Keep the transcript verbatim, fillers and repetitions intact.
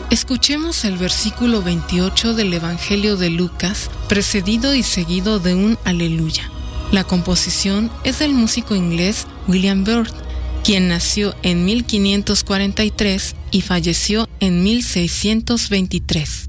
Escuchemos el versículo veintiocho del Evangelio de Lucas, precedido y seguido de un aleluya. La composición es del músico inglés William Byrd, quien nació en mil quinientos cuarenta y tres y falleció en mil seiscientos veintitrés.